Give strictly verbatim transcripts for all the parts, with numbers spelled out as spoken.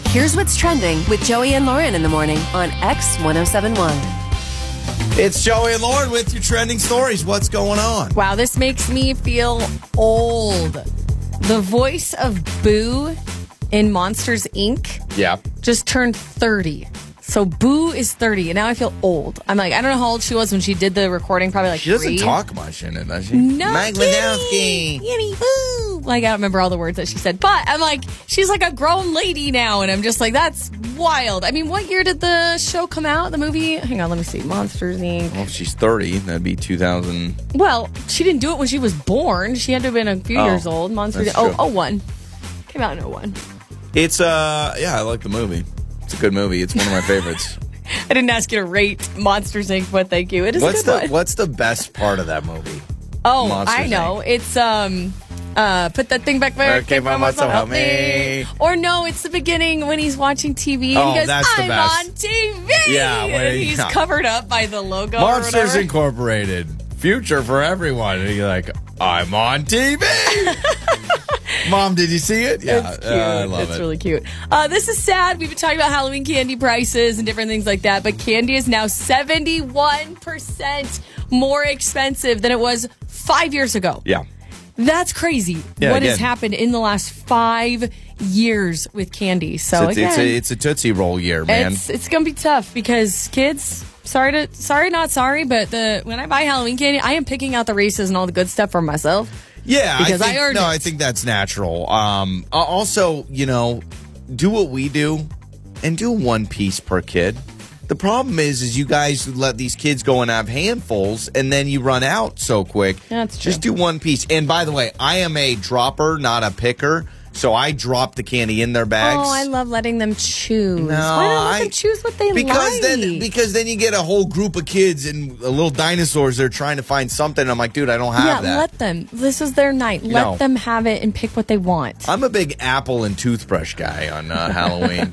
Here's what's trending with Joey and Lauren in the morning on X ten seventy-one. It's Joey and Lauren with your trending stories. What's going on? Wow, this makes me feel old. The voice of Boo in Monsters, Incorporated Yeah. just turned thirty. So Boo is thirty, and now I feel old. I'm like, I don't know how old she was when she did the recording, probably like She doesn't three. talk much in it, does she? No, Mike kitty, Wazowski. kitty, boo. Like, I don't remember all the words that she said, but I'm like, she's like a grown lady now, and I'm just like, that's wild. I mean, what year did the show come out, the movie? Hang on, let me see. Monsters, Incorporated. Well, if she's thirty, that'd be two thousand. Well, she didn't do it when she was born. She had to have been a few Oh, years old. Monsters, that's oh, true. oh one. Came out in oh one. It's, uh, yeah, I like the movie. It's a good movie. It's one of my favorites. I didn't ask you to rate Monsters, Incorporated, but thank you. It is What's a good the one. What's the best part of that movie? Oh, Monsters, I know. Incorporated. It's, um... Uh, put that thing back there. Okay, Mama, so help me. Or no, it's the beginning when he's watching T V and Oh, he goes, that's the I'm best. on T V. Yeah, when and he- he's yeah. covered up by the logo. or Monsters whatever. Incorporated. Future for everyone. And you're like, I'm on T V. Mom, did you see it? Yeah, It's cute. uh, I love it's it. really cute. Uh, this is sad. We've been talking about Halloween candy prices and different things like that, but candy is now seventy-one percent more expensive than it was five years ago. Yeah. That's crazy. Yeah, what has again. happened in the last five years with candy? So it's, again, it's, a, it's a Tootsie Roll year, man. It's it's gonna be tough because kids. Sorry to sorry not sorry, but the when I buy Halloween candy, I am picking out the Reese's and all the good stuff for myself. Yeah, Because I I think, earned no, it. I think that's natural. Um, uh, also, you know, do what we do and do one piece per kid. The problem is, is you guys let these kids go and have handfuls, and then you run out so quick. That's true. Just do one piece. And by the way, I am a dropper, not a picker, so I drop the candy in their bags. Oh, I love letting them choose. No, Why not let I- them choose what they because like? then because then you get a whole group of kids and a little dinosaurs. They're trying to find something. I'm like, dude, I don't have yeah, that. let them. This is their night. Let No. them have it and pick what they want. I'm a big apple and toothbrush guy on uh, Halloween.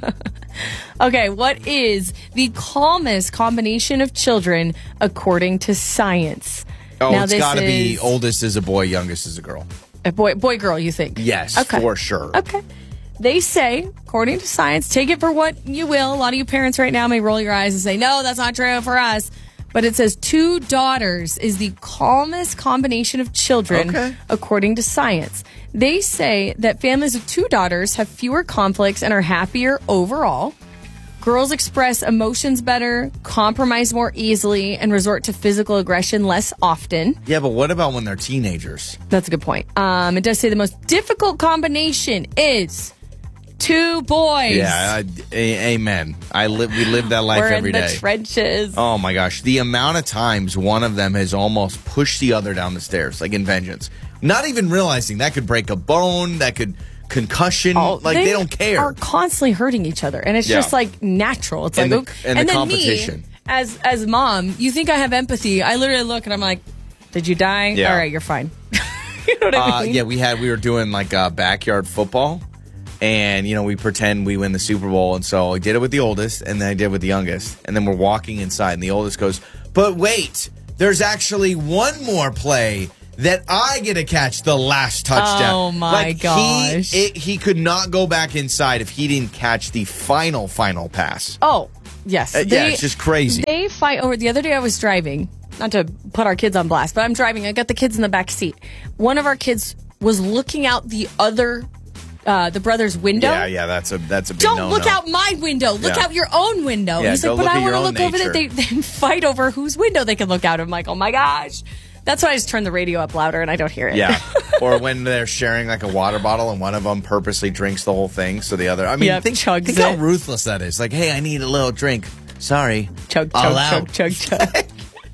Okay, what is the calmest combination of children according to science? Oh, Now, it's this got to be is oldest is a boy, youngest is a girl. a boy, boy, girl. You think? Yes, Okay. for sure. Okay. They say, according to science, take it for what you will. A lot of you parents right now may roll your eyes and say, no, that's not true for us. But it says two daughters is the calmest combination of children, Okay. according to science. They say that families with two daughters have fewer conflicts and are happier overall. Girls express emotions better, compromise more easily, and resort to physical aggression less often. Yeah, but what about when they're teenagers? That's a good point. Um, it does say the most difficult combination is two boys. Yeah, I, a- amen. I live. We live that life We're every in the day. trenches. Oh my gosh, the amount of times one of them has almost pushed the other down the stairs, like in vengeance, not even realizing that could break a bone, that could concussion. Oh, like they, don't care. Are constantly hurting each other, and it's Yeah. just like natural. It's And like the- okay. and the then competition. me, as as mom, you think I have empathy? I literally look and I'm like, "Did you die? Yeah. All right, you're fine." You know what I Uh, mean? yeah, we had we were doing like uh, backyard football, and you know we pretend we win the Super Bowl, and so I did it with the oldest, and then I did it with the youngest, and then we're walking inside, and the oldest goes, "But wait, there's actually one more play." That I get to catch the last touchdown. Oh, my like gosh. He, it, he could not go back inside if he didn't catch the final, final pass. Oh, yes. Uh, yeah, it's just crazy. They fight over. The other day I was driving, not to put our kids on blast, but I'm driving. I got the kids in the back seat. One of our kids was looking out the other, uh, the brother's window. Yeah, yeah, that's a that's a big Don't no-no. look out my window. Look Yeah. out your own window. Yeah, He's go like, but look I at your want to own look over that they, nature. they fight over whose window they can look out. I'm like, oh my gosh. That's why I just turn the radio up louder and I don't hear it. Yeah. Or when they're sharing like a water bottle and one of them purposely drinks the whole thing, so the other. I mean, Yep, think, chugs think how it. ruthless that is. Like, hey, I need a little drink. Sorry. Chug, All chug, out. chug, chug, chug.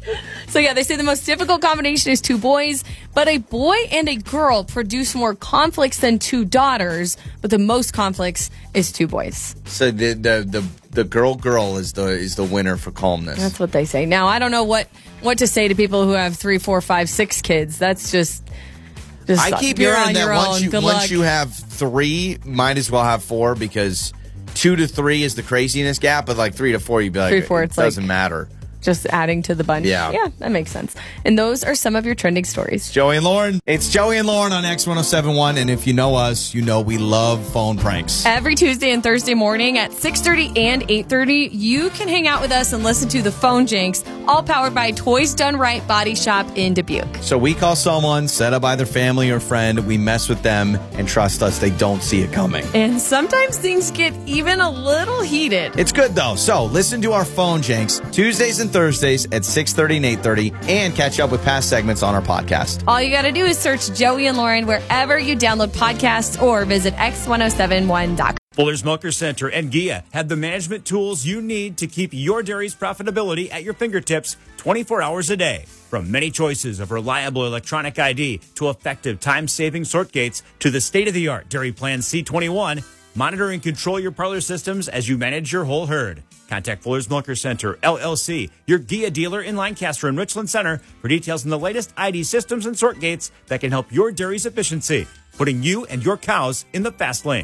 So yeah, they say the most difficult combination is two boys, but a boy and a girl produce more conflicts than two daughters, but the most conflicts is two boys. So the the the, the girl girl is the is the winner for calmness. That's what they say. Now I don't know what what to say to people who have three, four, five, six kids. That's just just I keep you're hearing on that your once own. you Good once luck. you have three, might as well have four because two to three is the craziness gap, but like three to four, you'd be like, Three, four, it it's like- doesn't matter. Just adding to the bunch. Yeah. Yeah, that makes sense. And those are some of your trending stories. Joey and Lauren. It's Joey and Lauren on X one oh seven point one. And if you know us, you know we love phone pranks. Every Tuesday and Thursday morning at six thirty and eight thirty, you can hang out with us and listen to the Phone Jinx, all powered by Toys Done Right Body Shop in Dubuque. So we call someone, set up either family or friend, we mess with them, and trust us, they don't see it coming. And sometimes things get even a little heated. It's good, though. So listen to our Phone Jinx Tuesdays and Thursdays at six thirty and eight thirty, and catch up with past segments on our podcast. All you got to do is search Joey and Lauren wherever you download podcasts or visit x ten seventy-one dot com. Fuller's Milker Center and G I A have the management tools you need to keep your dairy's profitability at your fingertips twenty-four hours a day. From many choices of reliable electronic I D to effective time-saving sort gates to the state-of-the-art Dairy Plan C twenty-one, monitor and control your parlor systems as you manage your whole herd. Contact Fuller's Milker Center, L L C, your G I A dealer in Lancaster and Richland Center for details on the latest I D systems and sort gates that can help your dairy's efficiency, putting you and your cows in the fast lane.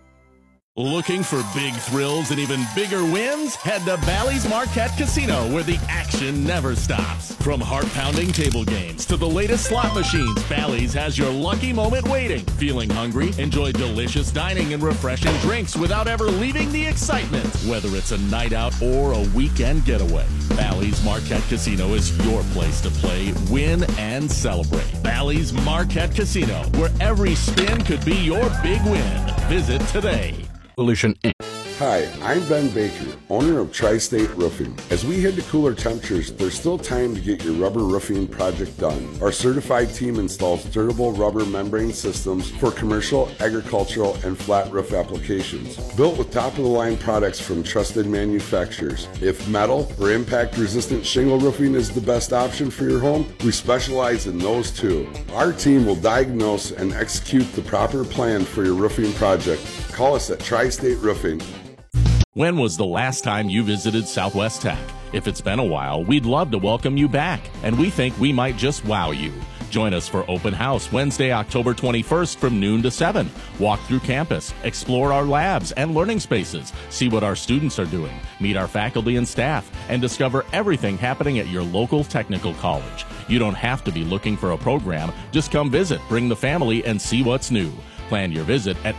Looking for big thrills and even bigger wins? Head to Bally's Marquette Casino, where the action never stops. From heart-pounding table games to the latest slot machines, Bally's has your lucky moment waiting. Feeling hungry? Enjoy delicious dining and refreshing drinks without ever leaving the excitement. Whether it's a night out or a weekend getaway, Bally's Marquette Casino is your place to play, win, and celebrate. Bally's Marquette Casino, where every spin could be your big win. Visit today. Solution Incorporated. Hi, I'm Ben Baker, owner of Tri-State Roofing. As we head to cooler temperatures, there's still time to get your rubber roofing project done. Our certified team installs durable rubber membrane systems for commercial, agricultural, and flat roof applications. Built with top-of-the-line products from trusted manufacturers. If metal or impact-resistant shingle roofing is the best option for your home, we specialize in those too. Our team will diagnose and execute the proper plan for your roofing project. Call us at Tri-State Roofing. When was the last time you visited Southwest Tech? If it's been a while, we'd love to welcome you back, and we think we might just wow you. Join us for Open House Wednesday, October twenty-first from noon to seven. Walk through campus, explore our labs and learning spaces, see what our students are doing, meet our faculty and staff, and discover everything happening at your local technical college. You don't have to be looking for a program. Just come visit, bring the family, and see what's new. Plan your visit at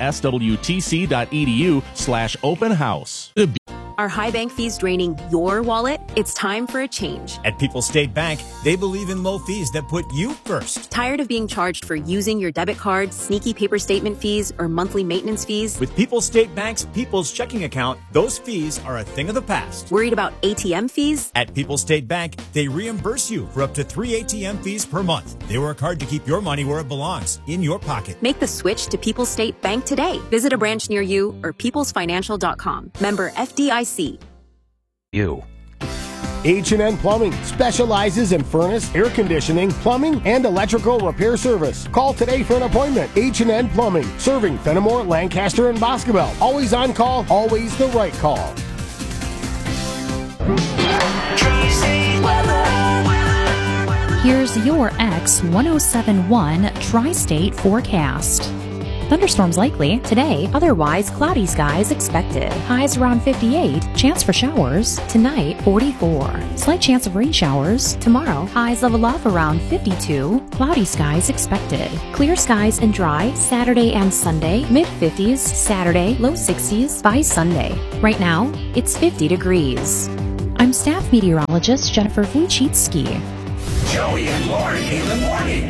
swtc.edu slash open house. Are high bank fees draining your wallet? It's time for a change. At People's State Bank, they believe in low fees that put you first. Tired of being charged for using your debit card, sneaky paper statement fees, or monthly maintenance fees? With People's State Bank's People's Checking Account, those fees are a thing of the past. Worried about A T M fees? At People's State Bank, they reimburse you for up to three A T M fees per month. They work hard to keep your money where it belongs, in your pocket. Make the switch to People's State Bank today. Visit a branch near you or peoples financial dot com. Member F D I C. You. H and N Plumbing specializes in furnace, air conditioning, plumbing, and electrical repair service. Call today for an appointment. H and N Plumbing, serving Fenimore, Lancaster, and Boscobel. Always on call, always the right call. Here's your X ten seventy-one Tri-State forecast. Thunderstorms likely today, otherwise cloudy skies expected. Highs around fifty-eight, chance for showers. Tonight, forty-four. Slight chance of rain showers. Tomorrow, highs level off around fifty-two. Cloudy skies expected. Clear skies and dry Saturday and Sunday. Mid fifties Saturday, low sixties by Sunday. Right now, it's fifty degrees. I'm staff meteorologist Jennifer Wojcicki. Joey and Lauren in the morning.